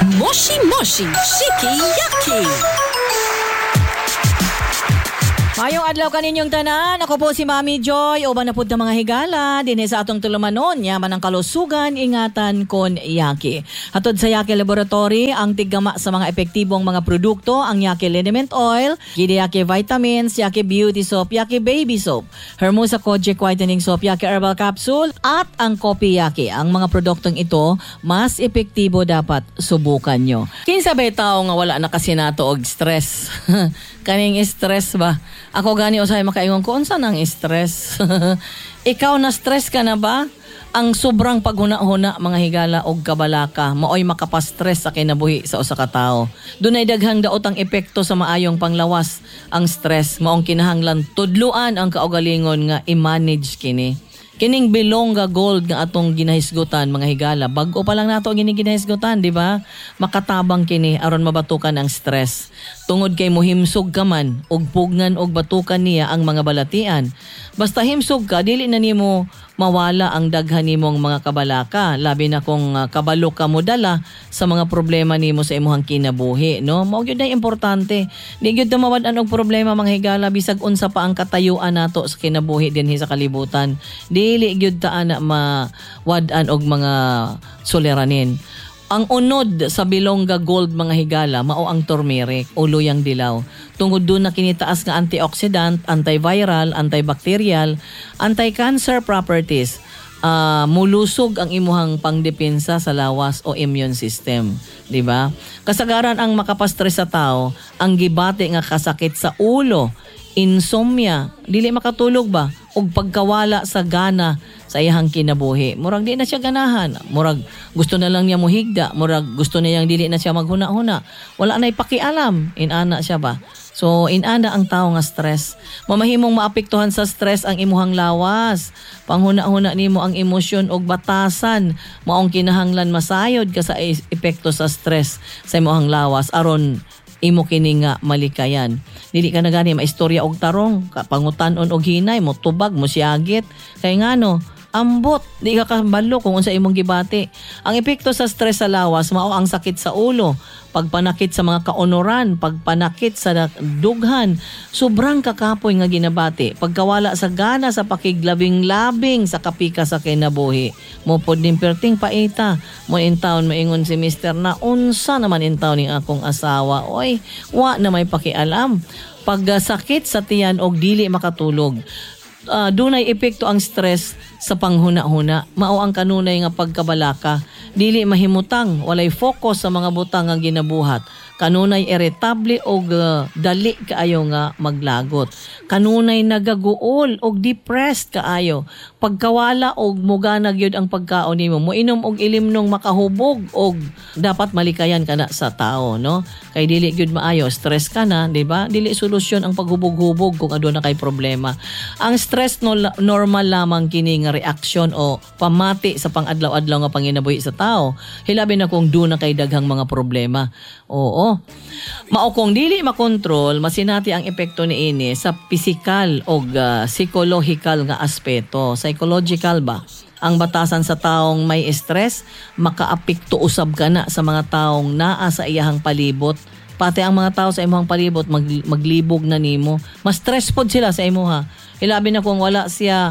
Moshi Moshi Shiki Yaki. Mayong adlaw kaninyong tanan, ako po si Mami Joy, uban na pud mga higala, dinhi sa atong tulumanon, yaman ang kalusugan, ingatan kon Yaki. Hatod sa Yaki Laboratory, ang tiggama sa mga epektibong mga produkto, ang Yaki Liniment Oil, Gidi Yaki Vitamins, Yaki Beauty Soap, Yaki Baby Soap, Hermosa Kojic Whitening Soap, Yaki Herbal Capsule, at ang Kopi Yaki. Ang mga produktong ito, mas epektibo dapat subukan nyo. Kinsa ba tao nga wala na kasi nato og stress? Kaning stress ba? Ako gani usay makaingon ko unsa nang stress. Ikaw na stress ka na ba? Ang sobrang paghuna-huna mga higala og kabalaka maoy makapastress sa kinabuhi sa usa ka tawo. Dunay daghang daot ang epekto sa maayong panglawas ang stress maong kinahanglan tudluan ang kaugalingon nga i-manage kini. Kining Bilongga Gold nga atong ginahisgutan mga higala, bag-o pa lang nato ang ginahisgutan, di ba? Makatabang kini aron mabatukan ang stress. Tungod kay mohimsog ka man og pugnan og batukan niya ang mga balatian. Basta himsog ka, dili na nimo mawala ang daghan nimong mga kabalaka, labi na kung kabalo ka mo dala sa mga problema nimo sa imong kinabuhi, no? Mao gyud ay importante. Di gyud mawad-an og problema mga higala bisag unsa pa ang katayuan nato sa kinabuhi dinhi sa kalibutan. Dili gyud ta ana mawad-an og mga suliranin. Ang unod sa Bilongga Gold mga higala mao ang turmeric o luyang dilaw. Tungod doon na kinitaas nga antioxidant, antiviral, antibacterial, anti-cancer properties. Mulusog ang imuhang pangdepensa sa lawas o immune system, di ba? Kasagaran ang makapastress sa tao, ang gibati nga kasakit sa ulo, insomnia, dili makatulog ba? Og pagkawala sa gana sa iyang kinabuhi. Murag di na siya ganahan. Murag gusto na lang niya muhigda. Murag gusto niya yang dili na siya maghuna-huna. Wala na'y pakialam. Inana siya ba? So, inana ang tao nga stress. Mamahimong maapektuhan sa stress ang imuhang lawas. Panghuna-huna nimo ang emosyon og batasan. Maong kinahanglan masayod ka sa epekto sa stress sa imuhang lawas aron imo kini nga malikayan. Dili ka na gani maistorya og tarong, pangutan-on og hinay mo tubag mo siagit. Kay ngano, ambot, di ka kabalo kung unsa imong gibati. Ang epekto sa stress sa lawas mao ang sakit sa ulo, pagpanakit sa mga kaunoran, pagpanakit sa dughan, sobrang kakapoy nga ginabati, pagkawala sa gana sa pakiglabing-labing sa kapika sa kinabuhi. Mo pod ning perting paita, mo intawon maingon si Mr. na unsa naman intawon ning akong asawa. Oy, wa na may pakialam. Pagkasakit sa tiyan og dili makatulog. Dunay epekto ang stress sa panghuna-huna. Mao ang kanunay nga pagkabalaka. Dili mahimutang, walay focus sa mga butang nga ginabuhat. Kanunay irritable og dali kaayo nga maglagot. Kanunay nagaguol og depressed kaayo. Pagkawala og mugana gyud ang pagkaon nimo. Moinom og ilimnong makahubog og dapat malikayan kana sa tao, no? Kay dili gyud maayo, stress ka na, di ba? Dili solusyon ang paghubog-hubog kung aduna kay problema. Ang stress normal lamang kini nga reaksyon o pamati sa pang-adlaw-adlaw nga panginabuhi sa tao. Hilabi na kung duna kay daghang mga problema. Oo. Mao kung dili makontrol, masinati ang epekto niini sa physical o psychological nga aspeto. Psychological ba? Ang batasan sa taong may stress, makaapekto usab kana sa mga taong naa sa iyahang palibot. Pati ang mga tao sa imong palibot maglibog na nimo. Mas stress pod sila sa imuha. Hilabi na kung wala siya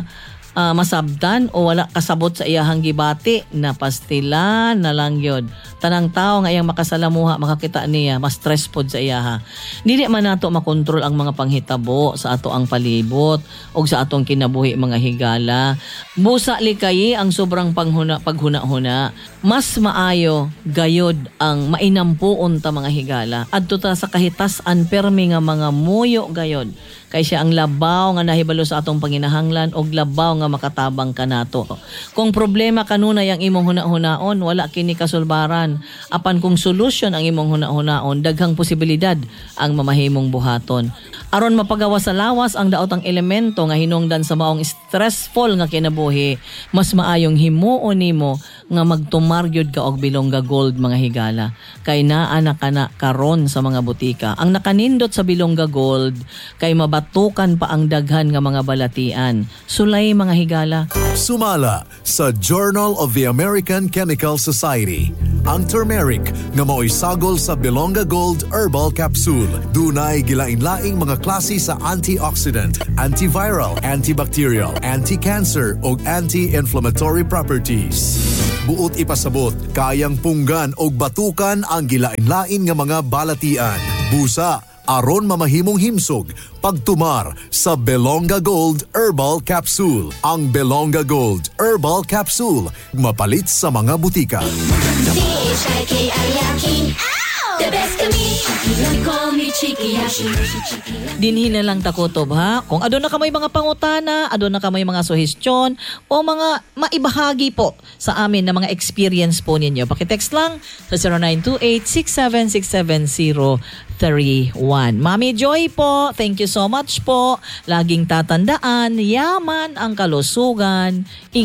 masabdan o wala kasabot sa iyahang gibati na pastila na lang yun. Tanang tao nga iyang makasalamuha, makakita niya, mas stress pod sa iyaha. Dili man nato makontrol ang mga panghitabo sa ato ang palibot o sa atong kinabuhi mga higala. Busa likayi ang sobrang paghuna-huna. Mas maayo gayod ang mainampuon ta mga higala. Adto ta sa kahitasan permi nga mga muyo gayod. Kay siya ang labaw nga nahibalo sa atong panginahanglan og labaw nga makatabang kanato. Kung problema kanunay ang imong huna-hunaon, wala kini kasulbaran. Apan kung solusyon ang imong huna-hunaon, daghang posibilidad ang mamahimong buhaton. Aron mapagawa sa lawas ang daotang elemento nga hinungdan sa maong stressful nga kinabuhi, mas maayong himuon nimo nga magtumaryod ka og Bilongga Gold mga higala. Kay naa na kana karon sa mga butika. Ang nakanindot sa Bilongga Gold kay batukan pa ang daghan nga mga balatian. Sulay mga higala. Sumala sa Journal of the American Chemical Society. Ang turmeric nga mao'y sagol sa Belonga Gold Herbal Capsule. Dunay gilain-laing mga klase sa antioxidant, antiviral, antibacterial, anti-cancer o anti-inflammatory properties. Buot ipasabot, kayang punggan o batukan ang gilain-lain nga mga balatian. Busa, aron mamahimong himsog, pagtumar sa Belonga Gold Herbal Capsule. Ang Belonga Gold Herbal Capsule, mapalit sa mga butika. The best kami, you call me Chiki Yaki. Dinhin na lang takutob ha. Kung adon na kamay mga pangutana, adon na kamay mga suhestyon o mga maibahagi po sa amin na mga experience po ninyo. Pakitext lang sa 0928-6767031. Mami Joy po, thank you so much po. Laging tatandaan, yaman ang kalusugan.